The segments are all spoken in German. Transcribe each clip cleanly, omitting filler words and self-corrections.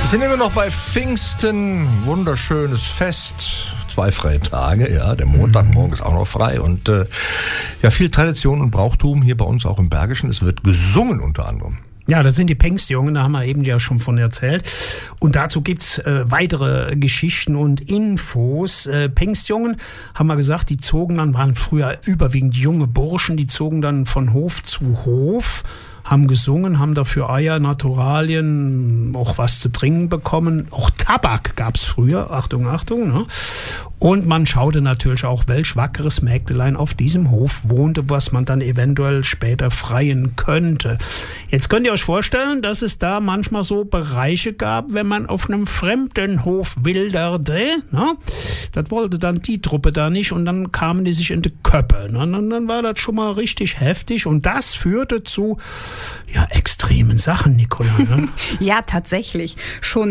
Wir sind immer noch bei Pfingsten, wunderschönes Fest, 2 freie Tage, ja, der Montagmorgen ist auch noch frei und ja, viel Tradition und Brauchtum hier bei uns auch im Bergischen. Es wird gesungen unter anderem. Ja, das sind die Pfingstjungen, da haben wir eben ja schon von erzählt. Und dazu gibt's weitere Geschichten und Infos. Pfingstjungen, haben wir gesagt, die zogen dann, waren früher überwiegend junge Burschen, die zogen dann von Hof zu Hof, haben gesungen, haben dafür Eier, Naturalien, auch was zu trinken bekommen. Auch Tabak gab's früher, Achtung, Achtung, ne? Und man schaute natürlich auch, welch wackeres Mägdelein auf diesem Hof wohnte, was man dann eventuell später freien könnte. Jetzt könnt ihr euch vorstellen, dass es da manchmal so Bereiche gab, wenn man auf einem fremden Hof wilderte, ne? Das wollte dann die Truppe da nicht und dann kamen die sich in die Köppe. Ne? Dann war das schon mal richtig heftig und das führte zu extremen Sachen, Nicola. Ne? Ja, tatsächlich. Schon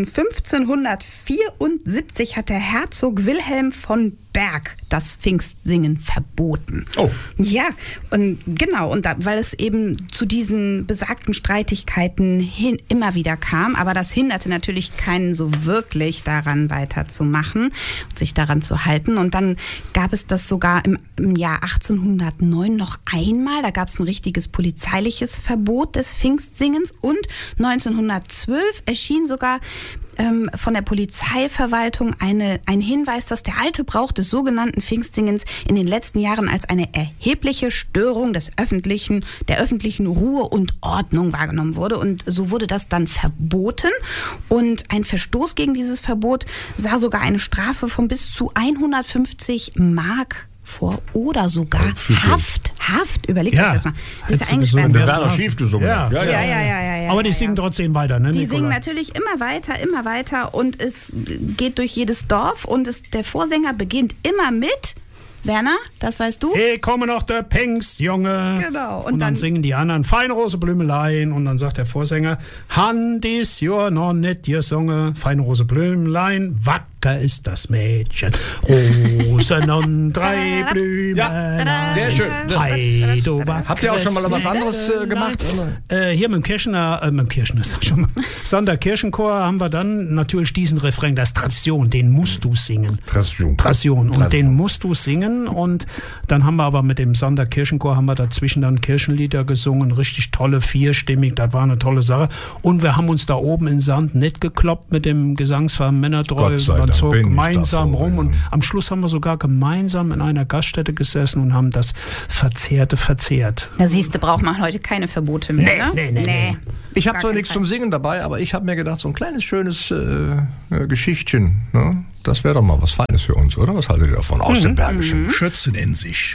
1574 hat der Herzog Wilhelm von Berg das Pfingstsingen verboten. Oh. Ja, und genau, und weil es eben zu diesen besagten Streitigkeiten immer wieder kam, aber das hinderte natürlich keinen so wirklich daran weiterzumachen und sich daran zu halten. Und dann gab es das sogar im Jahr 1809 noch einmal, da gab es ein richtiges polizeiliches Verbot des Pfingstsingens und 1912 erschien sogar von der Polizeiverwaltung ein Hinweis, dass der alte Brauch des sogenannten Pfingstsingens in den letzten Jahren als eine erhebliche Störung der öffentlichen Ruhe und Ordnung wahrgenommen wurde. Und so wurde das dann verboten. Und ein Verstoß gegen dieses Verbot sah sogar eine Strafe von bis zu 150 Mark vor oder sogar Haft. Überlegt euch das mal. Bis er eingesperrt wird. Werner Schief gesungen. Ja. Aber die singen trotzdem weiter, ne, Die Nicola? singen natürlich immer weiter und es geht durch jedes Dorf und der Vorsänger beginnt immer mit, Werner, das weißt du? Hey, komme noch der Pfingstjunge. Genau. Und dann singen die anderen Feine Rose Blümelein und dann sagt der Vorsänger, Han dies Jahr noch nicht gesungen, Feine Rose Blümelein, wacker ist das Mädchen, Rosen und 3 Blümen. Ja, sehr schön. Habt ihr auch schon mal was anderes gemacht? Hier mit dem Sonderkirchenchor haben wir dann natürlich diesen Refrain, das ist Tradition, den musst du singen. Tradition. Und den musst du singen. Und dann haben wir aber mit dem Sonderkirchenchor haben wir dazwischen dann Kirchenlieder gesungen, richtig tolle, vierstimmig, das war eine tolle Sache. Und wir haben uns da oben in Sand nicht gekloppt mit dem Gesangsverein Männertreu, man zog gemeinsam rum und am Schluss haben wir sogar gemeinsam in einer Gaststätte gesessen und haben das Verzehrte verzehrt. Da siehst du, braucht man heute keine Verbote mehr, ne? Nee. Ich habe zwar nichts zum Singen dabei, aber ich habe mir gedacht, so ein kleines, schönes Geschichtchen, ne? Das wäre doch mal was Feines für uns, oder? Was haltet ihr davon aus dem Bergischen? Schützen in sich.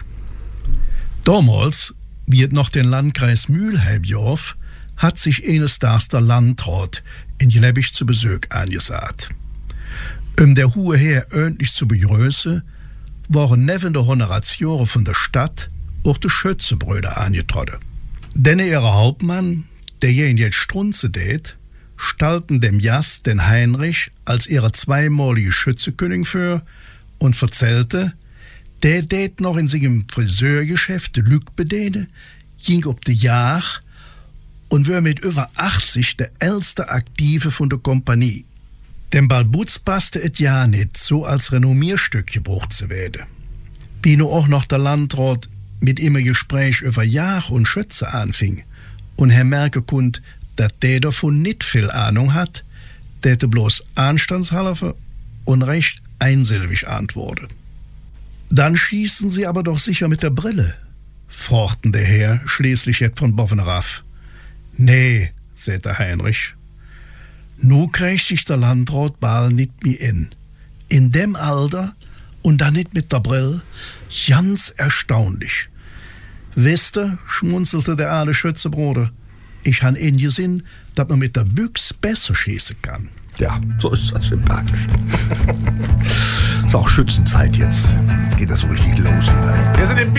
Damals, wie es noch den Landkreis Mülheim jorf, hat sich eines Tages der Landrat in Jelebisch zu Besuch angesagt. Der hohe Herr ordentlich zu begrüßen, waren neben der Honoratioren von der Stadt auch die Schützenbrüder angetroffen. Denn ihre Hauptmann, der jetzt Strunze tät, stellten dem Jas den Heinrich als ihre zweimalige Schützenkönig für und erzählte, der tät noch in seinem Friseurgeschäft de Lüg bediene, ging ob de Jahr und wär mit über 80 der älteste Aktive von der Kompanie. Dem Balbutz passte et ja nicht, so als Renommierstück gebraucht zu werden. Wie nur auch noch der Landrat mit ihm ein Gespräch über Jahr und Schütze anfing und Herr merke kund, dass der davon nicht viel Ahnung hat, der hätte bloß anstandshalber und recht einsilbig antworten. Dann schießen Sie aber doch sicher mit der Brille, fragten der Herr schließlich jetzt von Bovenraff. Nee, sagte Heinrich. Nu kriegt sich der Landrat bald nicht mehr in dem Alter und dann nicht mit der Brille, ganz erstaunlich. Wisst ihr, schmunzelte der alte Schützebruder, ich han in gesehen, dass man mit der Büchs besser schießen kann. Ja, so ist das im Bergischen. Ist auch Schützenzeit jetzt. Jetzt geht das so richtig los wieder. Wir sind im